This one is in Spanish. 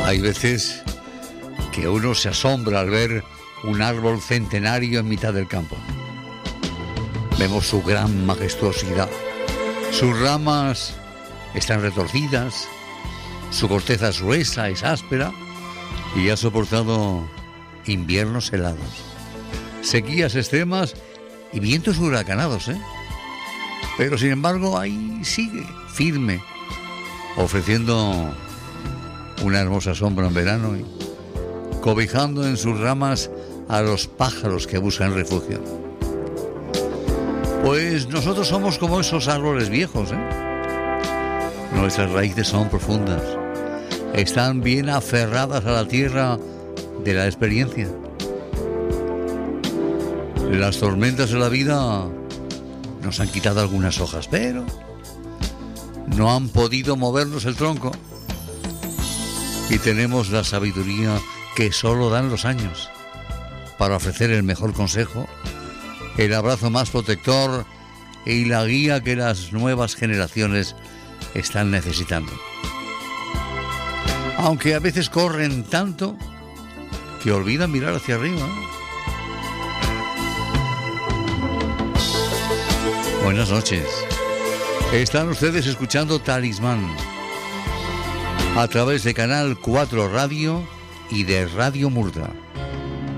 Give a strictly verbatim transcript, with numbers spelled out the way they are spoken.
Hay veces que uno se asombra al ver un árbol centenario en mitad del campo. Vemos su gran majestuosidad. Sus ramas están retorcidas, su corteza es gruesa, es áspera y ha soportado inviernos helados, sequías extremas y vientos huracanados, ¿eh? Pero sin embargo ahí sigue, firme, ofreciendo una hermosa sombra en verano y cobijando en sus ramas a los pájaros que buscan refugio. Pues nosotros somos como esos árboles viejos, ¿eh? Nuestras raíces son profundas, están bien aferradas a la tierra de la experiencia. Las tormentas de la vida nos han quitado algunas hojas, pero no han podido movernos el tronco. Y tenemos la sabiduría que solo dan los años para ofrecer el mejor consejo, el abrazo más protector y la guía que las nuevas generaciones están necesitando. Aunque a veces corren tanto que olvidan mirar hacia arriba. Buenas noches. Están ustedes escuchando Talismán a través de Canal cuatro Radio y de Radio Murda.